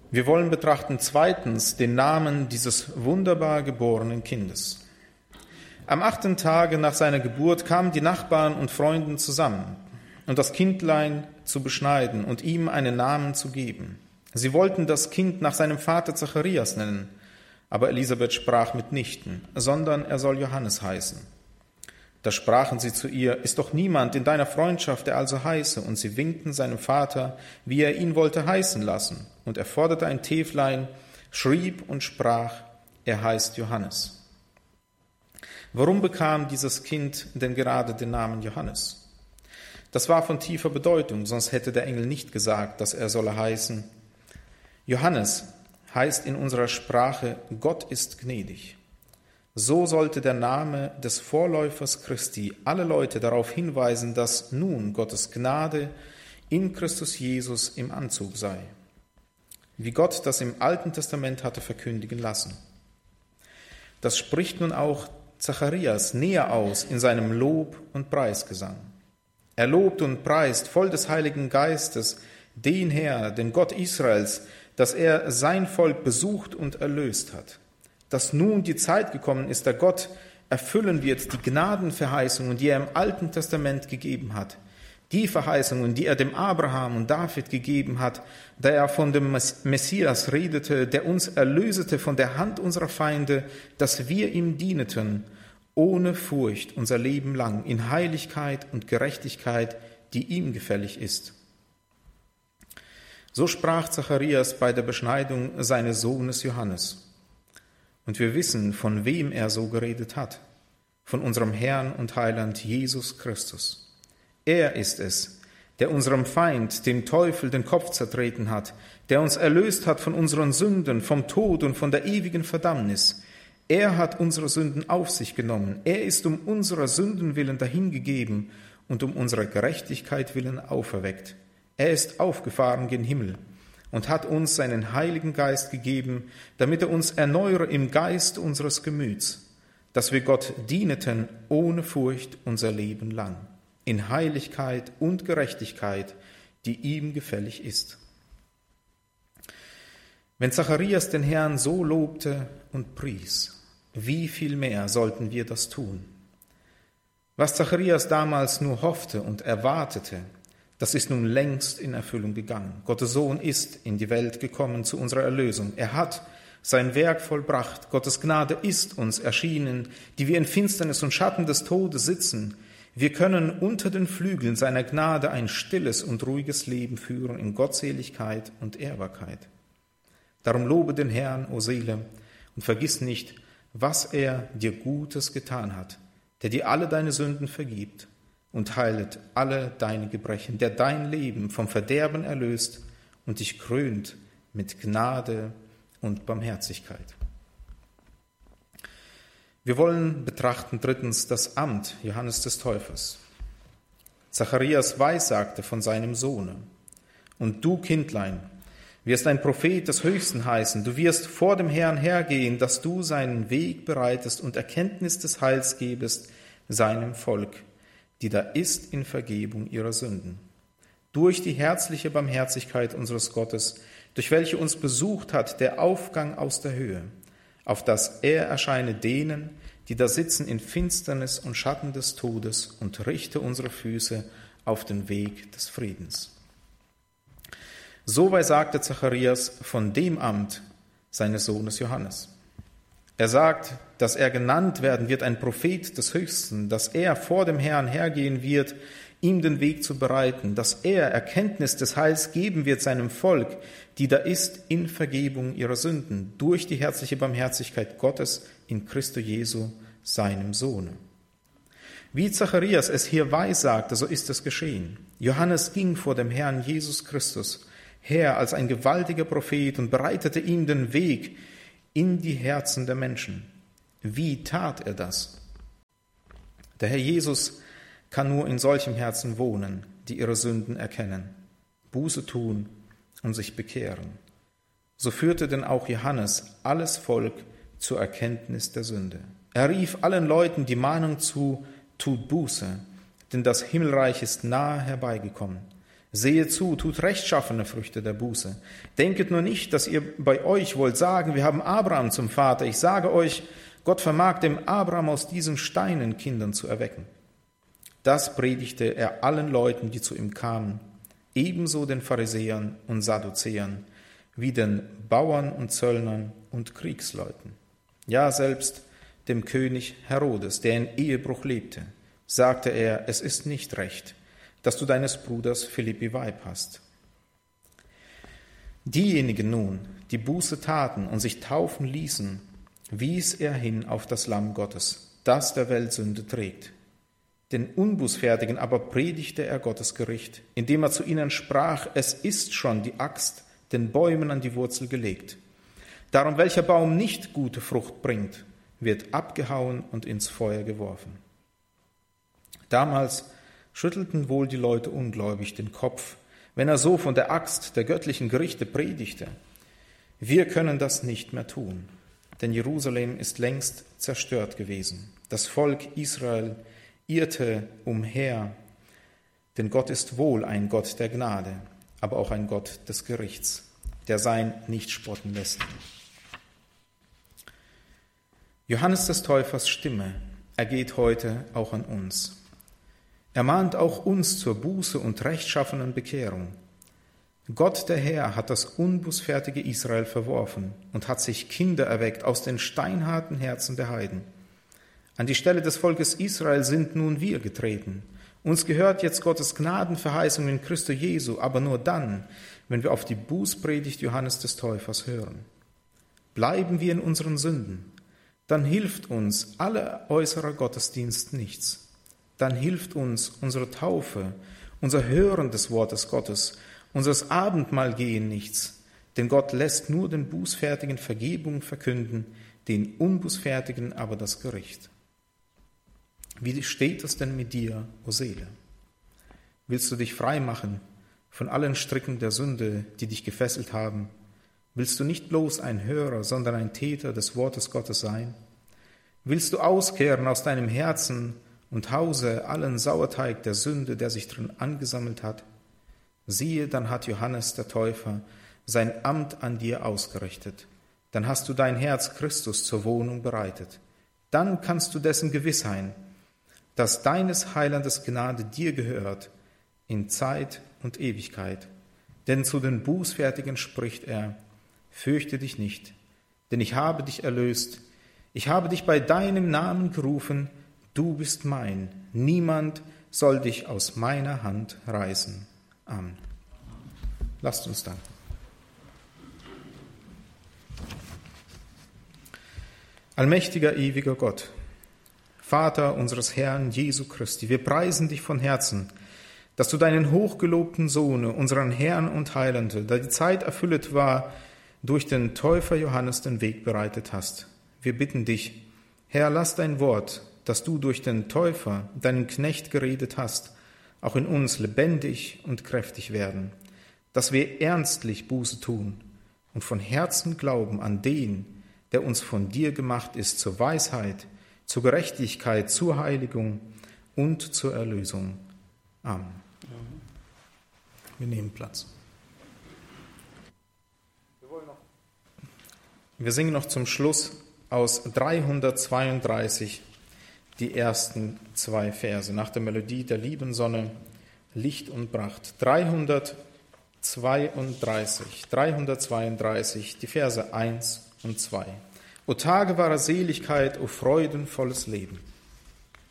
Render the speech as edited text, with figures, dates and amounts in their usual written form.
Wir wollen betrachten zweitens den Namen dieses wunderbar geborenen Kindes. Am 8. Tage nach seiner Geburt kamen die Nachbarn und Freunden zusammen, um das Kindlein zu beschneiden und ihm einen Namen zu geben. Sie wollten das Kind nach seinem Vater Zacharias nennen, aber Elisabeth sprach mitnichten, sondern er soll Johannes heißen. Da sprachen sie zu ihr: Ist doch niemand in deiner Freundschaft, der also heiße? Und sie winkten seinem Vater, wie er ihn wollte heißen lassen. Und er forderte ein Täflein, schrieb und sprach: Er heißt Johannes. Warum bekam dieses Kind denn gerade den Namen Johannes? Das war von tiefer Bedeutung, sonst hätte der Engel nicht gesagt, dass er solle heißen. Johannes heißt in unserer Sprache: Gott ist gnädig. So sollte der Name des Vorläufers Christi alle Leute darauf hinweisen, dass nun Gottes Gnade in Christus Jesus im Anzug sei, wie Gott das im Alten Testament hatte verkündigen lassen. Das spricht nun auch Zacharias näher aus in seinem Lob- und Preisgesang. Er lobt und preist voll des Heiligen Geistes den Herr, den Gott Israels, dass er sein Volk besucht und erlöst hat. Dass nun die Zeit gekommen ist, da Gott erfüllen wird die Gnadenverheißungen, die er im Alten Testament gegeben hat. Die Verheißungen, die er dem Abraham und David gegeben hat, da er von dem Messias redete, der uns erlösete von der Hand unserer Feinde, dass wir ihm dieneten, ohne Furcht unser Leben lang, in Heiligkeit und Gerechtigkeit, die ihm gefällig ist. So sprach Zacharias bei der Beschneidung seines Sohnes Johannes. Und wir wissen, von wem er so geredet hat, von unserem Herrn und Heiland Jesus Christus. Er ist es, der unserem Feind, dem Teufel, den Kopf zertreten hat, der uns erlöst hat von unseren Sünden, vom Tod und von der ewigen Verdammnis. Er hat unsere Sünden auf sich genommen. Er ist um unserer Sünden willen dahingegeben und um unserer Gerechtigkeit willen auferweckt. Er ist aufgefahren gen Himmel und hat uns seinen Heiligen Geist gegeben, damit er uns erneuere im Geist unseres Gemüts, dass wir Gott dieneten ohne Furcht unser Leben lang, in Heiligkeit und Gerechtigkeit, die ihm gefällig ist. Wenn Zacharias den Herrn so lobte und pries, wie viel mehr sollten wir das tun? Was Zacharias damals nur hoffte und erwartete, das ist nun längst in Erfüllung gegangen. Gottes Sohn ist in die Welt gekommen zu unserer Erlösung. Er hat sein Werk vollbracht. Gottes Gnade ist uns erschienen, die wir in Finsternis und Schatten des Todes sitzen. Wir können unter den Flügeln seiner Gnade ein stilles und ruhiges Leben führen in Gottseligkeit und Ehrbarkeit. Darum lobe den Herrn, o Seele, und vergiss nicht, was er dir Gutes getan hat, der dir alle deine Sünden vergibt und heilet alle deine Gebrechen, der dein Leben vom Verderben erlöst und dich krönt mit Gnade und Barmherzigkeit. Wir wollen betrachten drittens das Amt Johannes des Täufers. Zacharias weissagte von seinem Sohne: Und du, Kindlein, wirst ein Prophet des Höchsten heißen, du wirst vor dem Herrn hergehen, dass du seinen Weg bereitest und Erkenntnis des Heils gebest seinem Volk, die da ist in Vergebung ihrer Sünden. Durch die herzliche Barmherzigkeit unseres Gottes, durch welche uns besucht hat der Aufgang aus der Höhe, auf dass er erscheine denen, die da sitzen in Finsternis und Schatten des Todes, und richte unsere Füße auf den Weg des Friedens. So weissagte Zacharias von dem Amt seines Sohnes Johannes. Er sagt, dass er genannt werden wird, ein Prophet des Höchsten, dass er vor dem Herrn hergehen wird, ihm den Weg zu bereiten, dass er Erkenntnis des Heils geben wird seinem Volk, die da ist in Vergebung ihrer Sünden, durch die herzliche Barmherzigkeit Gottes in Christo Jesu, seinem Sohne. Wie Zacharias es hier weissagte, so ist es geschehen. Johannes ging vor dem Herrn Jesus Christus her als ein gewaltiger Prophet und bereitete ihm den Weg in die Herzen der Menschen. Wie tat er das? Der Herr Jesus kann nur in solchem Herzen wohnen, die ihre Sünden erkennen, Buße tun und sich bekehren. So führte denn auch Johannes alles Volk zur Erkenntnis der Sünde. Er rief allen Leuten die Mahnung zu: Tut Buße, denn das Himmelreich ist nahe herbeigekommen. Sehet zu, tut rechtschaffene Früchte der Buße. Denket nur nicht, dass ihr bei euch wollt sagen, wir haben Abraham zum Vater. Ich sage euch, Gott vermag dem Abraham aus diesen Steinen Kindern zu erwecken. Das predigte er allen Leuten, die zu ihm kamen, ebenso den Pharisäern und Sadduzäern, wie den Bauern und Zöllnern und Kriegsleuten. Ja, selbst dem König Herodes, der in Ehebruch lebte, sagte er, es ist nicht recht, dass du deines Bruders Philippi Weib hast. Diejenigen nun, die Buße taten und sich taufen ließen, wies er hin auf das Lamm Gottes, das der Welt Sünde trägt. Den Unbußfertigen aber predigte er Gottes Gericht, indem er zu ihnen sprach, es ist schon die Axt den Bäumen an die Wurzel gelegt. Darum welcher Baum nicht gute Frucht bringt, wird abgehauen und ins Feuer geworfen. Damals schüttelten wohl die Leute ungläubig den Kopf, wenn er so von der Axt der göttlichen Gerichte predigte. Wir können das nicht mehr tun, denn Jerusalem ist längst zerstört gewesen. Das Volk Israel irrte umher, denn Gott ist wohl ein Gott der Gnade, aber auch ein Gott des Gerichts, der sein nicht spotten lässt. Johannes des Täufers Stimme ergeht heute auch an uns. Er mahnt auch uns zur Buße und rechtschaffenen Bekehrung. Gott, der Herr, hat das unbußfertige Israel verworfen und hat sich Kinder erweckt aus den steinharten Herzen der Heiden. An die Stelle des Volkes Israel sind nun wir getreten. Uns gehört jetzt Gottes Gnadenverheißung in Christo Jesu, aber nur dann, wenn wir auf die Bußpredigt Johannes des Täufers hören. Bleiben wir in unseren Sünden, dann hilft uns aller äußerer Gottesdienst nichts. Dann hilft uns unsere Taufe, unser Hören des Wortes Gottes, unseres Abendmahlgehen nichts, denn Gott lässt nur den Bußfertigen Vergebung verkünden, den Unbußfertigen aber das Gericht. Wie steht es denn mit dir, o Seele? Willst du dich frei machen von allen Stricken der Sünde, die dich gefesselt haben? Willst du nicht bloß ein Hörer, sondern ein Täter des Wortes Gottes sein? Willst du auskehren aus deinem Herzen und Hause allen Sauerteig der Sünde, der sich drin angesammelt hat? Siehe, dann hat Johannes der Täufer sein Amt an dir ausgerichtet. Dann hast du dein Herz Christus zur Wohnung bereitet. Dann kannst du dessen gewiss sein, dass deines Heilandes Gnade dir gehört in Zeit und Ewigkeit. Denn zu den Bußfertigen spricht er, fürchte dich nicht, denn ich habe dich erlöst. Ich habe dich bei deinem Namen gerufen, du bist mein. Niemand soll dich aus meiner Hand reißen. Amen. Lasst uns danken. Allmächtiger, ewiger Gott, Vater unseres Herrn Jesu Christi, wir preisen dich von Herzen, dass du deinen hochgelobten Sohn, unseren Herrn und Heiland, da die Zeit erfüllet war, durch den Täufer Johannes den Weg bereitet hast. Wir bitten dich, Herr, lass dein Wort, das du durch den Täufer, deinen Knecht, geredet hast, auch in uns lebendig und kräftig werden, dass wir ernstlich Buße tun und von Herzen glauben an den, der uns von dir gemacht ist, zur Weisheit, zur Gerechtigkeit, zur Heiligung und zur Erlösung. Amen. Wir nehmen Platz. Wir singen noch zum Schluss aus 332 die ersten 2 Verse nach der Melodie der lieben Sonne, Licht und Pracht. 332, die Verse 1 und 2. O Tage wahrer Seligkeit, o freudenvolles Leben.